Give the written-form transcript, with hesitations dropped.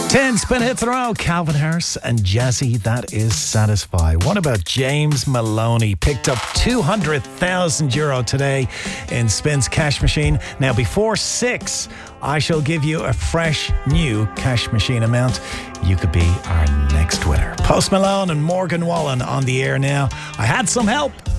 10 spin hits in a row. Calvin Harris and Jazzy, that is Satisfy. What about James Maloney? Picked up €200,000 today in Spin's cash machine. Now, before 6, I shall give you a fresh new cash machine amount. You could be our next winner. Post Malone and Morgan Wallen on the air now. I had some help.